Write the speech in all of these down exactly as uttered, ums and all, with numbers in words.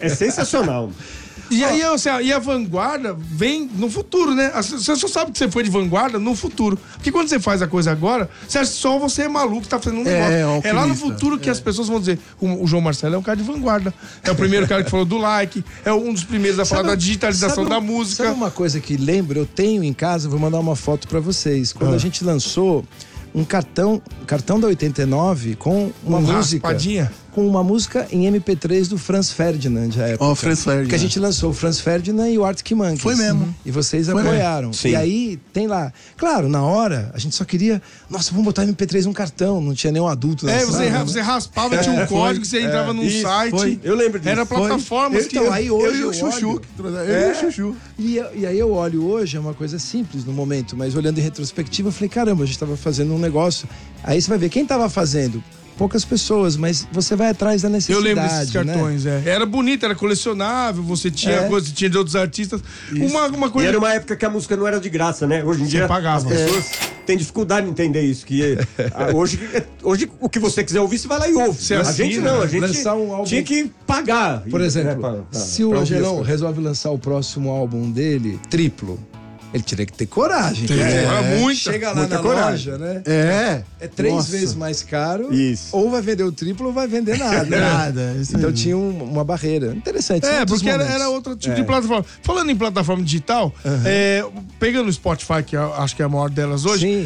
É sensacional. E aí, assim, e a vanguarda vem no futuro, né? Você só sabe que você foi de vanguarda no futuro. Porque quando você faz a coisa agora, você acha que só você é maluco que tá fazendo um negócio. É, é lá no futuro que é. as pessoas vão dizer: o, o João Marcelo é um cara de vanguarda. É o primeiro cara que falou do like, é um dos primeiros a falar sabe, da digitalização da música. Sabe uma coisa que lembro? Eu tenho em casa, vou mandar uma foto pra vocês. Quando ah. a gente lançou um cartão, cartão da oitenta e nove com uma um música. Raspadinha. Com uma música em M P três do Franz Ferdinand, à época. Ó, oh, Franz Ferdinand. Que a gente lançou o Franz Ferdinand e o Arctic Monkeys. Foi mesmo. E vocês Foi apoiaram. E aí, tem lá... Claro, na hora, a gente só queria... Nossa, vamos botar M P três num cartão. Não tinha nenhum adulto. É, você, sala, você raspava, tinha um é, código, você entrava é, num isso, site. Foi. Eu lembro disso. Era plataformas que... Então, aí hoje eu e o Chuchu. Eu e o Chuchu. E, e aí eu olho hoje, é uma coisa simples no momento, mas olhando em retrospectiva, eu falei, caramba, a gente tava fazendo um negócio. Aí você vai ver, quem tava fazendo? Poucas pessoas, mas você vai atrás da necessidade. Eu lembro desses cartões, né? é. Era bonito, era colecionável, você tinha é. coisa, tinha de outros artistas. Uma, uma coisa... E era uma época que a música não era de graça, né? Hoje em dia, pagava. as pessoas é. têm dificuldade em entender isso. Que hoje, hoje, o que você quiser ouvir, você vai lá e ouve. Você a assina, gente não, a gente um álbum... tinha que pagar. Por exemplo, né, pra, pra, se o Angelão resolve lançar o próximo álbum dele, triplo, ele teria que ter coragem. Tem, né? é, muita, Chega lá muita na coragem. loja, né? É. É três Nossa. vezes mais caro. Isso. Ou vai vender o triplo ou vai vender nada. Nada. Então tinha um, uma barreira. Interessante. É, porque era, era outro tipo é. de plataforma. Falando em plataforma digital, uhum. é, pegando o Spotify, que acho que é a maior delas hoje,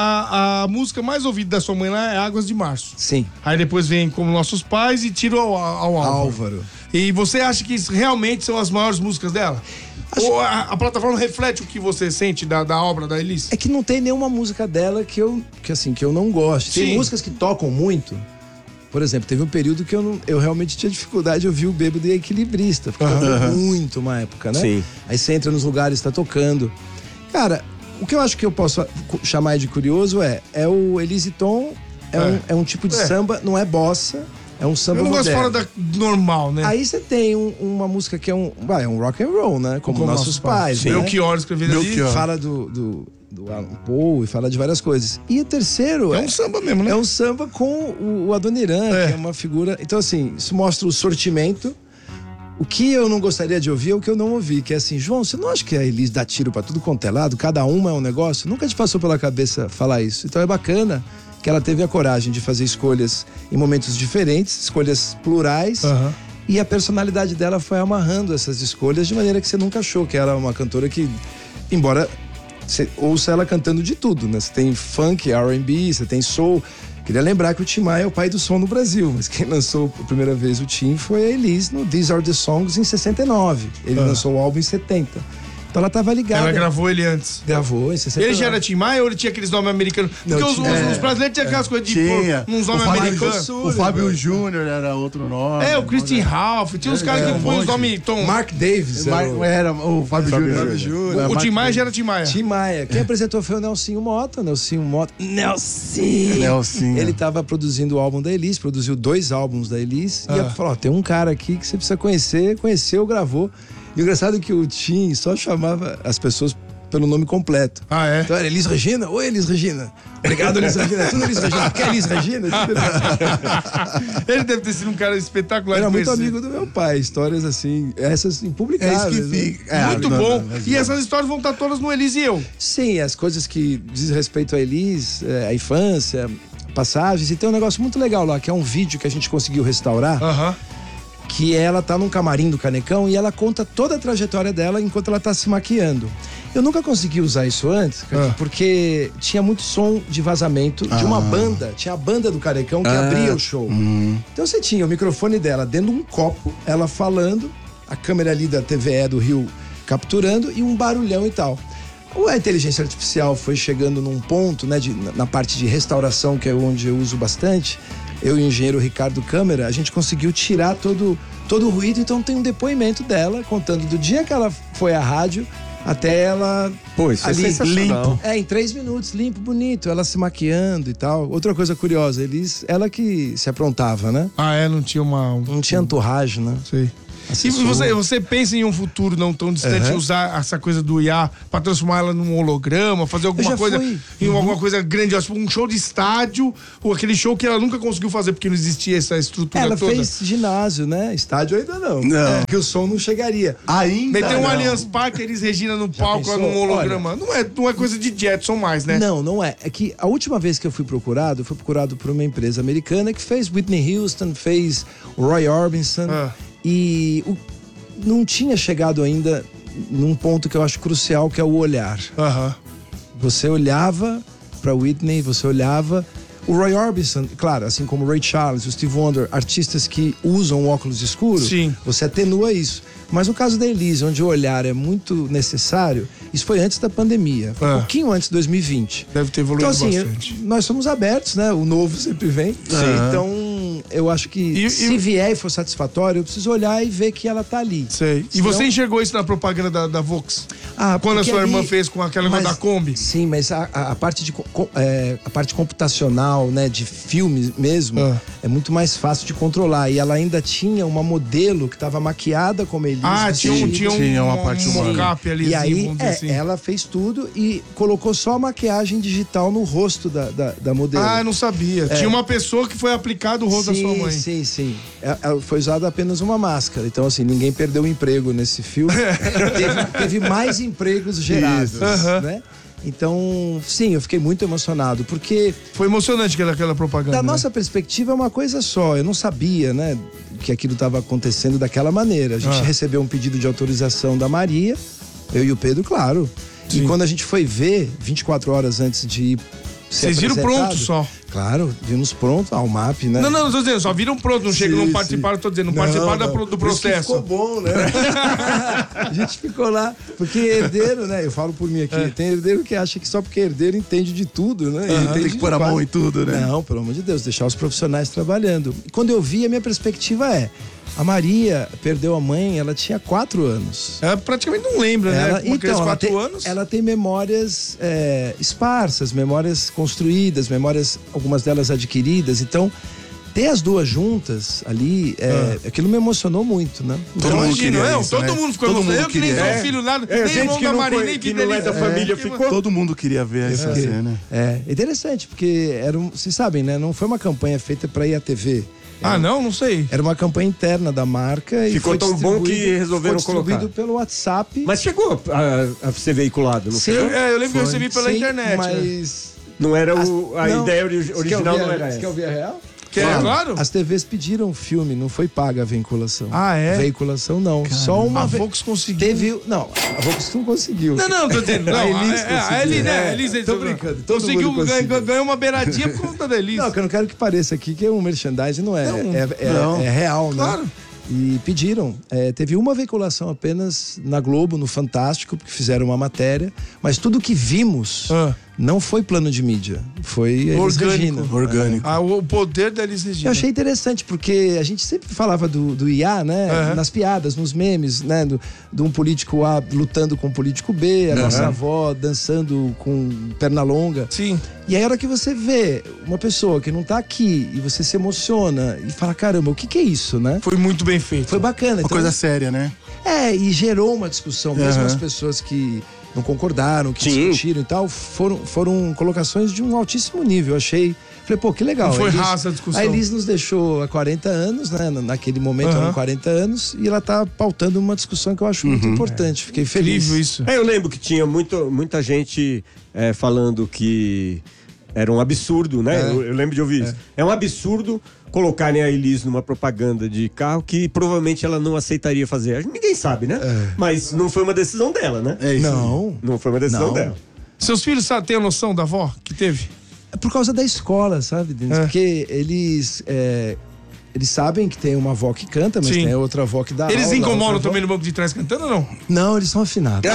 a, a música mais ouvida da sua mãe lá é Águas de Março. Sim. Aí depois vem Como Nossos Pais e Tiro ao, ao Álvaro. Álvaro. E você acha que isso realmente são as maiores músicas dela? Acho... Ou a, a plataforma reflete o que você sente da, da obra da Elis? É que não tem nenhuma música dela que eu, que, assim, que eu não gosto. Tem Sim. músicas que tocam muito. Por exemplo, teve um período que eu, não, eu realmente tinha dificuldade de ouvir o Bêbado e a Equilibrista. Porque uhum. muito uma época, né? Sim. Aí você entra nos lugares, tá tocando. Cara, o que eu acho que eu posso chamar de curioso é, é o Elis e Tom, é, é. Um, é um tipo de é. samba, não é bossa. É um samba moderno. Eu não gosto fora da normal, né? Aí você tem um, uma música que é um, vai, é um rock and roll, né? Como, Como Nossos Pais. Sim. Né? Belchior escrevendo ali. Fala do, do, do Alan Poe e fala de várias coisas. E o terceiro... É, é um samba mesmo, né? É um samba com o, o Adoniran, é. que é uma figura... Então, assim, isso mostra o sortimento. O que eu não gostaria de ouvir é o que eu não ouvi, que é assim, João, você não acha que a Elis dá tiro pra tudo quanto é lado? Cada uma é um negócio? Nunca te passou pela cabeça falar isso. Então é bacana que ela teve a coragem de fazer escolhas em momentos diferentes, escolhas plurais, uhum. e a personalidade dela foi amarrando essas escolhas de maneira que você nunca achou que ela é uma cantora que, embora você ouça ela cantando de tudo, né? Você tem funk, R and B, você tem soul. Queria lembrar que o Tim Maia é o pai do som no Brasil, mas quem lançou a primeira vez o Tim foi a Elis no These Are The Songs em sessenta e nove. Ele uhum. lançou o álbum em setenta. Então ela tava ligada. Ela gravou ele antes. Gravou em sessenta e nove. Ele já era Tim Maia ou ele tinha aqueles nomes americanos? Porque Não, os, tinha, os, é, os brasileiros tinham aquelas é, coisas de tinha. pôr uns nomes americanos. O Fábio Júnior era outro nome. É, o Christian Ralph. Tinha uns caras é, que um põem os nomes... Tom... Mark Davis. Era o, era o Fábio Júnior. O, o Tim Maia já era Tim Maia. Tim Maia. Quem apresentou foi o Nelsinho Mota. Nelsinho Mota. Nelsinho! Nelsinho. Ele tava produzindo o álbum da Elis, produziu dois álbuns da Elis. Ah. E falou, ó, tem um cara aqui que você precisa conhecer. Conheceu, gravou. E o engraçado é que o Tim só chamava as pessoas pelo nome completo. Ah, é? Então era Elis Regina. Oi, Elis Regina. Obrigado, Elis Regina. Tudo Elis Regina. Quer Elis Regina? Ele deve ter sido um cara espetacular. Era muito amigo do meu pai. Histórias assim, essas impublicáveis. É isso que fica. Né? É, muito não, bom. Não, não, não, e essas histórias vão estar todas no Elis e Eu. Sim, as coisas que dizem respeito a Elis, a infância, passagens. E tem um negócio muito legal lá, que é um vídeo que a gente conseguiu restaurar. Aham. Uh-huh. Que ela tá num camarim do Canecão e ela conta toda a trajetória dela enquanto ela tá se maquiando. Eu nunca consegui usar isso antes, ah. porque tinha muito som de vazamento ah. de uma banda. Tinha a banda do Canecão que ah. abria o show. Hum. Então você tinha o microfone dela dentro de um copo, ela falando, a câmera ali da T V E do Rio capturando e um barulhão e tal. A inteligência artificial foi chegando num ponto, né, de, na parte de restauração, que é onde eu uso bastante. Eu e o engenheiro Ricardo Câmara, a gente conseguiu tirar todo, todo o ruído. Então tem um depoimento dela contando do dia que ela foi à rádio até ela... Pô, isso ali, é sensacional. Limpo. É, em três minutos, limpo, bonito. Ela se maquiando e tal. Outra coisa curiosa, eles, ela que se aprontava, né? Ah, é? Não tinha uma... Um... Não tinha entourage, né? Sei. E você, você pensa em um futuro não tão distante, uhum. usar essa coisa do I A pra transformar ela num holograma, fazer alguma coisa fui. em uhum. alguma coisa grandiosa, tipo um show de estádio, ou aquele show que ela nunca conseguiu fazer porque não existia essa estrutura ela toda. Ela fez ginásio, né? Estádio ainda não. Não. É, porque o som não chegaria. Ainda Meter um não. Allianz Parque, eles Regina no palco, lá num holograma. Olha, não, é, não é coisa de Jetson mais, né? Não, não é. É que a última vez que eu fui procurado, eu fui procurado por uma empresa americana que fez Whitney Houston, fez Roy Orbison. Ah. E o, não tinha chegado ainda num ponto que eu acho crucial, que é o olhar. Uh-huh. Você olhava pra Whitney, você olhava... O Roy Orbison, claro, assim como o Ray Charles, o Steve Wonder, artistas que usam óculos escuros, Sim. você atenua isso. Mas no caso da Elise, onde o olhar é muito necessário, isso foi antes da pandemia, foi ah. um pouquinho antes de dois mil e vinte. Deve ter evoluído então, assim, bastante. Nós somos abertos, né? O novo sempre vem. Sim. Então, eu acho que e, se e... vier e for satisfatório, eu preciso olhar e ver que ela tá ali. Sei. E Senão... você enxergou isso na propaganda da, da Vox? Ah, quando a sua ali... irmã fez com aquela mas, da Kombi? Sim, mas a, a, a, parte, de, é, a parte computacional, né, de filme mesmo, ah. é muito mais fácil de controlar. E ela ainda tinha uma modelo que estava maquiada como Elise. Ah, tinha, um, tinha, um, tinha uma parte um mocap ali. E aí, é, assim. ela fez tudo e colocou só a maquiagem digital no rosto da, da, da modelo. Ah, eu não sabia. É. Tinha uma pessoa que foi aplicado o rosto sim, da sua mãe. Sim, sim. É, é, foi usada apenas uma máscara. Então, assim, ninguém perdeu o emprego nesse filme. teve, teve mais empregos gerados, uhum. né? Então, sim, eu fiquei muito emocionado, porque... Foi emocionante aquela, aquela propaganda. Da né? nossa perspectiva é uma coisa só. Eu não sabia, né, que aquilo estava acontecendo daquela maneira. A gente ah. recebeu um pedido de autorização da Maria, eu e o Pedro, claro. Sim. E quando a gente foi ver, vinte e quatro horas antes de ir Vocês viram pronto só? Claro, vimos pronto, ao M A P, né? Não, não, não tô dizendo, só viram pronto, não chega, não participaram, tô dizendo, não, não participaram não. Da, do processo. Ficou bom, né? A gente ficou lá, porque herdeiro, né? Eu falo por mim aqui, é. tem herdeiro que acha que só porque é herdeiro entende de tudo, né? Uhum, tem que pôr a mão em tudo, né? Não, pelo amor de Deus, deixar os profissionais trabalhando. E quando eu vi, a minha perspectiva é, a Maria perdeu a mãe, ela tinha quatro anos. Ela praticamente não lembra, ela, né? Uma então, quatro tem, anos. Ela tem memórias é, esparsas, memórias construídas, memórias, algumas delas adquiridas. Então, ter as duas juntas ali, é, ah. aquilo me emocionou muito, né? Todo então, mundo queria eu, isso, todo né? mundo ficou todo mundo eu que nem sou é. filho nada, é, nem irmão da Maria, nem que não é da família é, ficou. Todo mundo queria ver essa fiquei, cena. É, interessante, porque era um, vocês sabem, né? Não foi uma campanha feita para ir à T V. Era, ah, não? Não sei. Era uma campanha interna da marca. Ficou e foi tão bom que resolveram foi distribuído colocar. Pelo WhatsApp. Mas chegou a, a ser veiculado, não Sim, foi? É, eu lembro que eu recebi pela sim, internet. Mas... Não era o, a não, ideia original, não era essa. Você quer ouvir a real? Que é, claro. As T Vs pediram filme, não foi paga a veiculação. Ah, é? Veiculação não. Caramba. Só uma. A Vox conseguiu. Teve. Não, a Vox não conseguiu. Não, não, tô dizendo. Não, a Elis é, a Elis, né? A Elis, é, tô brincando. Conseguiu, ganhou, ganhou uma beiradinha por conta da Elis. Não, que eu não quero que pareça aqui que é um merchandising, não é. Não, é, é, não. é real, né? Claro. E pediram. É, teve uma veiculação apenas na Globo, no Fantástico, porque fizeram uma matéria. Mas tudo que vimos ah. não foi plano de mídia. Foi Elis Regina. Orgânico. Ah, o poder da Elis Regina. Eu achei interessante, porque a gente sempre falava do, do I A, né? Uhum. Nas piadas, nos memes, né? Do, de um político A lutando com um político B, a uhum. nossa avó dançando com perna longa. Sim. E aí a hora que você vê uma pessoa que não tá aqui e você se emociona e fala, caramba, o que que é isso, né? Foi muito bem feito. Foi bacana. Uma então, coisa séria, né? É, e gerou uma discussão. Mesmo uhum. as pessoas que não concordaram, que Sim. discutiram e tal, foram, foram colocações de um altíssimo nível. Eu achei... Falei, pô, que legal. Não foi Elis, raça a discussão. A Elis nos deixou há quarenta anos, né? Naquele momento uhum. eram quarenta anos, e ela tá pautando uma discussão que eu acho uhum. muito importante. Fiquei feliz. Incrível isso. É, eu lembro que tinha muito, muita gente é, falando que era um absurdo, né? É. Eu, eu lembro de ouvir isso. É. é um absurdo colocarem a Elis numa propaganda de carro que provavelmente ela não aceitaria fazer. Ninguém sabe, né? É. Mas não foi uma decisão dela, né? É isso. Não. Não foi uma decisão não. dela. Seus filhos sabe, têm a noção da avó que teve? É por causa da escola, sabe, Denis? É. Porque eles, é, eles sabem que tem uma avó que canta, mas Sim. tem outra avó que dá Eles aula, incomodam também no banco de trás cantando ou não? Não, eles são afinados.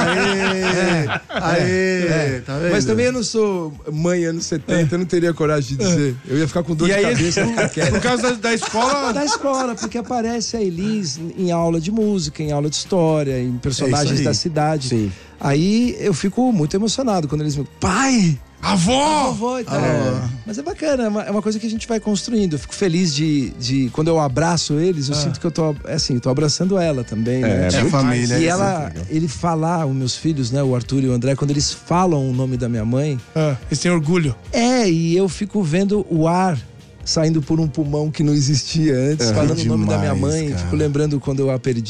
Aê! É. Aê! É. Tá vendo? Mas também eu não sou mãe anos setenta, é. eu não teria coragem de dizer. Eu ia ficar com dor e de aí, cabeça. Por causa da, da escola? Da escola, porque aparece a Elis em aula de música, em aula de história, em personagens é da cidade. Sim. Aí eu fico muito emocionado quando eles me pai, Avó! A vovó e tal. É. Mas é bacana, é uma, é uma coisa que a gente vai construindo. Eu fico feliz de, de quando eu abraço eles, eu ah. sinto que eu tô, é assim, eu tô abraçando ela também, né? É, é família. E ela, ele falar, os meus filhos, né, o Arthur e o André, quando eles falam o nome da minha mãe... Ah, eles têm orgulho. É, e eu fico vendo o ar saindo por um pulmão que não existia antes, é, falando demais, o nome da minha mãe. Cara. Fico lembrando quando eu a perdi.